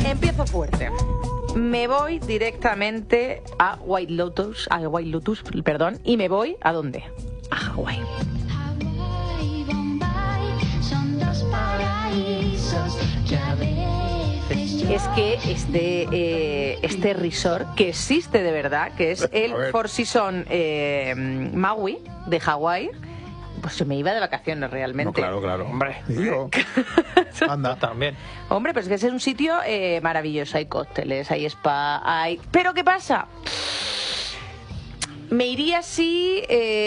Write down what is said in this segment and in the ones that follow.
Empiezo fuerte. Me voy directamente a White Lotus, perdón, y me voy ¿a dónde? A Hawái. Hawái, Bombay, son dos paraísos que a veces Es que este resort que existe de verdad, que es el Four Seasons Maui de Hawái, pues yo me iba de vacaciones realmente. No, claro. Hombre, Digo, anda. también. Hombre, pues es que es un sitio maravilloso. Hay cócteles, hay spa, hay... ¿Pero qué pasa? Me iría si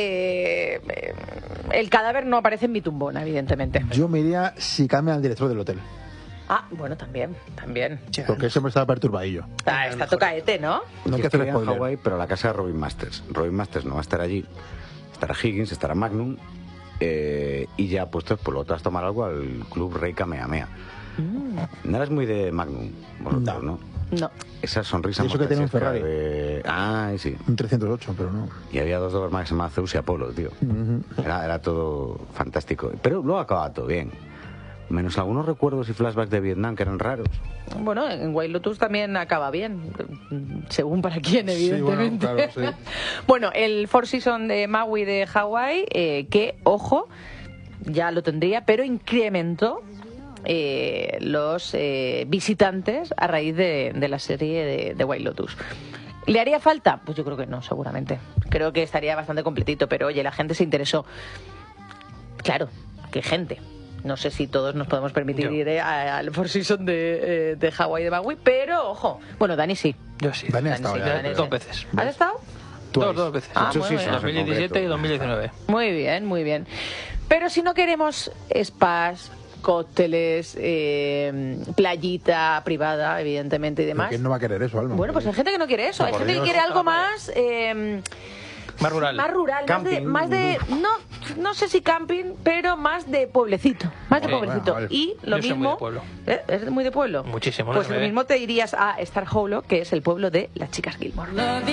el cadáver no aparece en mi tumbona, evidentemente. Yo me iría si cambia al director del hotel. Ah, bueno, también. Porque ese me estaba perturbadillo. Ah, está tocaete, ¿no? No hay que Yo hacer estoy en spoiler. Hawái, pero a la casa de Robin Masters. Robin Masters no va a estar allí. Estará Higgins, estará Magnum. Y ya puestos, pues luego te vas a tomar algo al Club Rey Kamehameha. No eres muy de Magnum, vosotros, ¿no? No. Esa sonrisa Y eso que tiene un mostachesca Ferrari. Sí. Un 308, pero no. Y había dos Doberman que se llamaban Zeus y Apolo, tío. Era todo fantástico. Pero luego acababa todo bien. Menos algunos recuerdos y flashbacks de Vietnam que eran raros. Bueno, en White Lotus también acaba bien, según para quién, evidentemente. Sí, bueno, claro, sí. Bueno, el Four Seasons de Maui de Hawái, que, ojo, ya lo tendría, pero incrementó los visitantes a raíz de la serie de White Lotus. ¿Le haría falta? Pues yo creo que no, seguramente. Creo que estaría bastante completito, pero oye, la gente se interesó. Claro, qué gente. No sé si todos nos podemos permitir ir al Four Seasons de Hawái de Maui, pero ojo. Bueno, Dani sí. Yo sí. Dani ha estado ya. Dos veces. ¿Has estado? Dos veces. Ah, Ocho muy sí, bien. 2017 y 2019. Muy bien, muy bien. Pero si no queremos spas, cócteles, playita privada, evidentemente, y demás. ¿Quién no va a querer eso, Alma? Bueno, pues hay gente que no quiere eso. Hay por gente que Dios. quiere algo más... Más rural. Más rural, Camping. más de no sé si camping, pero más de pueblecito, Bueno, vale. Y lo Yo soy mismo, muy de pueblo. ¿Es muy de pueblo? Muchísimo, Pues no lo me ve. mismo te irías a Star Hollow, que es el pueblo de las chicas Gilmore.